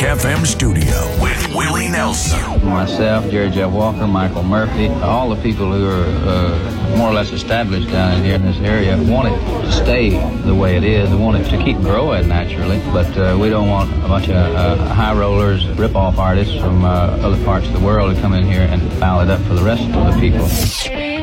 FM studio with Willie Nelson. Myself, Jerry Jeff Walker, Michael Murphy, all the people who are more or less established down in here in this area want it to stay the way it is. They want it to keep growing naturally, but we don't want a bunch of high rollers, rip-off artists from other parts of the world to come in here and foul it up for the rest of the people.